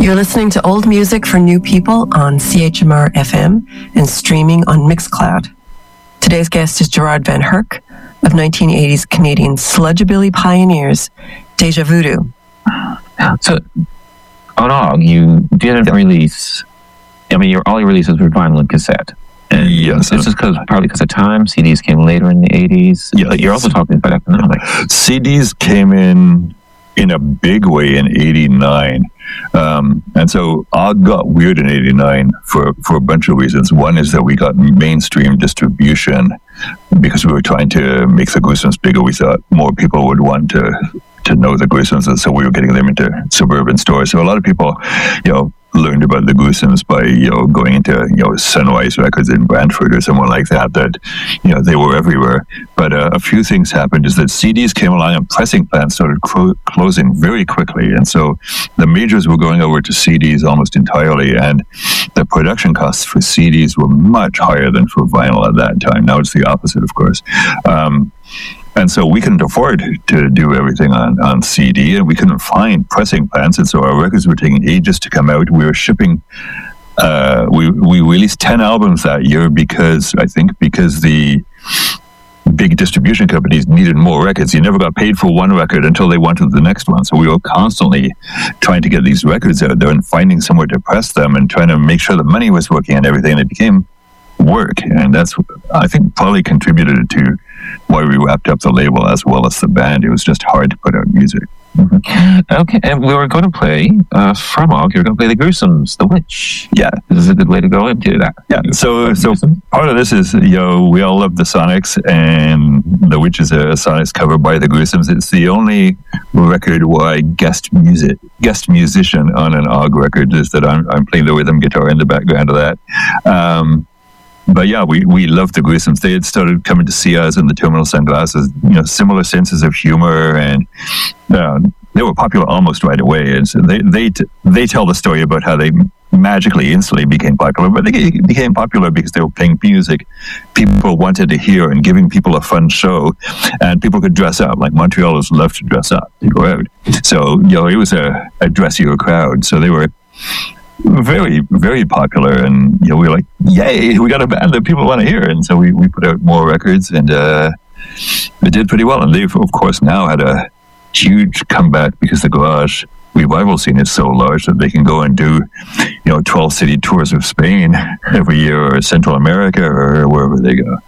You're listening to old music for new people on CHMR FM and streaming on Mixcloud. Today's guest is Gerard Van Herk of 1980s Canadian sludgebilly pioneers, Deja Voodoo. So, on OGG, you didn't release, all your releases were vinyl and cassette. And yes. This is probably because of time. CDs came later in the 80s. Yeah, but you're also talking about economics. CDs came in a big way in 89. And so OGG got weird in 89 for a bunch of reasons. One is that we got mainstream distribution because we were trying to make the Gruesomes bigger. We thought more people would want to know the Gruesomes, and so we were getting them into suburban stores. So a lot of people, learned about the Gruesomes by, going into, Sunrise Records in Brantford or someone like that, they were everywhere. But a few things happened is that CDs came along and pressing plants started closing very quickly. And so the majors were going over to CDs almost entirely, and the production costs for CDs were much higher than for vinyl at that time. Now it's the opposite, of course. And so we couldn't afford to do everything on CD, and we couldn't find pressing plants, and so our records were taking ages to come out. We were shipping, we released 10 albums that year because the big distribution companies needed more records. You never got paid for one record until they wanted the next one. So we were constantly trying to get these records out there and finding somewhere to press them and trying to make sure the money was working and everything, and it became work. And that's, I think, probably contributed to why we wrapped up the label as well as the band. It was just hard to put out music. Mm-hmm. Okay, and we were going to play from OGG. You're going to play the Gruesomes, The Witch. Yeah, this is a good way to go into that. Yeah, so part of this is, we all love the Sonics, and The Witch is a Sonics cover by the Gruesomes. It's the only record where I guest musician on an OGG record, is that I'm playing the rhythm guitar in the background of that. But yeah, we loved the Gruesomes. They had started coming to see us in the Terminal Sunglasses, similar senses of humor, and they were popular almost right away. And so they tell the story about how they magically, instantly became popular, but they became popular because they were playing music people wanted to hear and giving people a fun show, and people could dress up. Like Montrealers love to dress up to go out. So, it was a dressier crowd. So they were very, very popular, and we were like, yay, we got a band that people want to hear. And so we put out more records, and it did pretty well. And they've, of course, now had a huge comeback because the garage revival scene is so large that they can go and do 12 city tours of Spain every year, or Central America, or wherever they go.